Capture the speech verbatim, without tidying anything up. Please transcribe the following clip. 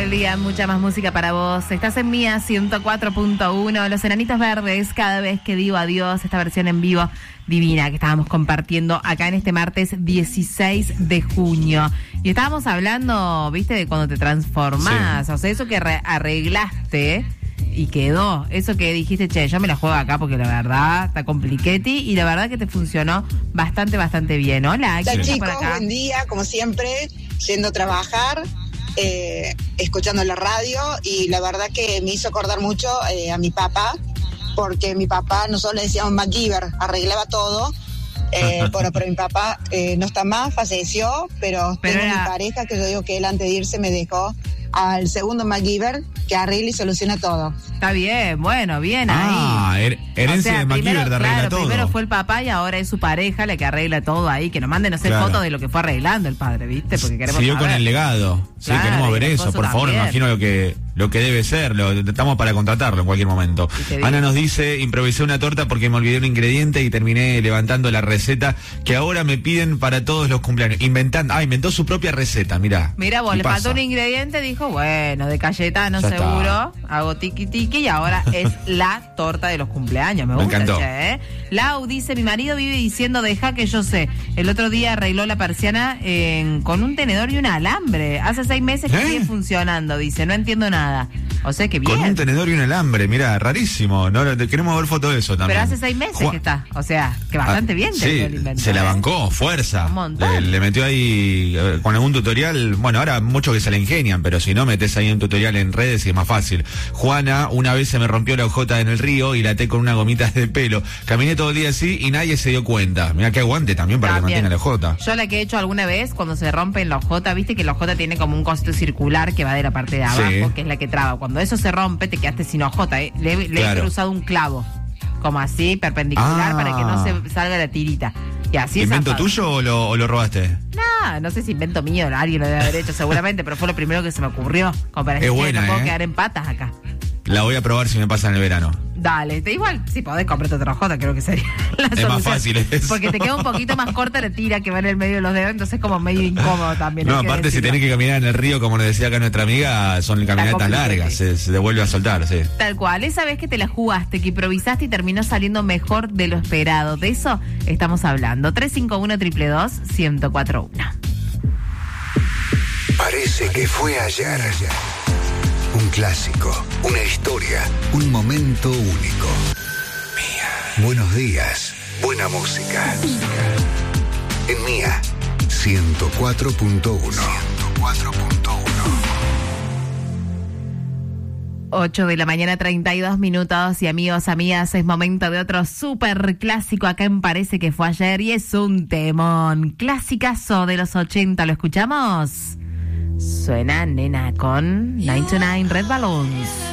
el día, mucha más música para vos. Estás en Mía ciento cuatro punto uno. Los Enanitos Verdes, cada vez que digo adiós, esta versión en vivo divina que estábamos compartiendo acá en este martes dieciséis de junio. Y estábamos hablando, viste, de cuando te transformás, sí. O sea, eso que re- arreglaste y quedó, eso que dijiste, che, yo me la juego acá porque la verdad está compliquetti y la verdad que te funcionó bastante, bastante bien. Hola, Hola chicos, por acá? Buen día, como siempre, yendo a trabajar, eh, escuchando la radio y la verdad que me hizo acordar mucho eh, a mi papá, porque mi papá, nosotros le decíamos MacGyver, arreglaba todo. Eh, bueno, pero mi papá eh, no está más, falleció, pero, pero tengo era... mi pareja que yo digo que él antes de irse me dejó al segundo MacGyver que arregla y soluciona todo. Está bien, bueno, bien ah, ahí. Her- herencia o sea, de MacGyver de arregla claro, todo. Primero fue el papá y ahora es su pareja la que arregla todo ahí. Que nos manden, no sé, claro. fotos de lo que fue arreglando el padre, ¿viste? Porque queremos Siguió saber. con el legado. Sí, claro, queremos ver eso, por favor, me imagino lo que lo que debe ser, lo estamos para contratarlo en cualquier momento. Ana nos dice, improvisé una torta porque me olvidé un ingrediente y terminé levantando la receta que ahora me piden para todos los cumpleaños. Inventando, ah, inventó su propia receta, mirá. Mira vos, le pasa? faltó un ingrediente, dijo, bueno, de Cayetano ya seguro, está. hago tiki tiki y ahora es la torta de los cumpleaños. Me, me gusta, encantó. Che, ¿eh? Lau dice, mi marido vive diciendo, deja que yo sé. El otro día arregló la persiana en, con un tenedor y un alambre. Hace seis meses que ¿Eh? sigue funcionando, dice, no entiendo nada. O sea que bien. Con un tenedor y un alambre, mira, rarísimo. No, queremos ver foto de eso también. Pero hace seis meses Ju- que está. O sea, que bastante ah, bien. Sí, inventó, se la bancó, fuerza. Un montón. Le, le metió ahí eh, con algún tutorial. Bueno, ahora muchos que se la ingenian, pero si no, metes ahí un tutorial en redes y es más fácil. Juana, una vez se me rompió la hojota en el río y la até con una gomita de pelo. Caminé todo el día así y nadie se dio cuenta. Mira que aguante también para también. que mantenga la hojota. Yo la que he hecho alguna vez cuando se rompe en la hojota, viste que la hojota tiene como un cosito circular que va de la parte de abajo, sí. que es la que traba. Cuando eso se rompe, te quedaste sin hojota. ¿eh? Le, le claro. he cruzado un clavo, como así, perpendicular, ah. para que no se salga la tirita. Y así ¿Invento tuyo o lo, o lo robaste? No, no sé si invento mío, alguien lo debe haber hecho seguramente, pero fue lo primero que se me ocurrió. Como para decir, buena, no puedo ¿eh? quedar en patas acá. La voy a probar si me pasa en el verano. Dale, te igual, si podés comprarte otra hojota, creo que sería la es solución. más fácil eso. Porque te queda un poquito más corta la tira que va en el medio de los dedos, entonces es como medio incómodo también. No, aparte si tenés que caminar en el río, como nos decía acá nuestra amiga, son caminatas largas, se, se devuelve a soltar, sí. Tal cual, esa vez que te la jugaste, que improvisaste y terminó saliendo mejor de lo esperado, de eso estamos hablando. tres cinco uno, dos dos dos, uno cero cuatro uno. Parece que fue ayer. Un clásico, una historia, un momento único. Mía. Buenos días, buena música. En Mía, ciento cuatro punto uno. ciento cuatro punto uno. ocho de la mañana, treinta y dos minutos. Y amigos, amigas, es momento de otro súper clásico acá en Parece que fue ayer. Y es un temón, clasicazo de los ochenta. ¿Lo escuchamos? Suena Nena con noventa y nueve Red Balloons.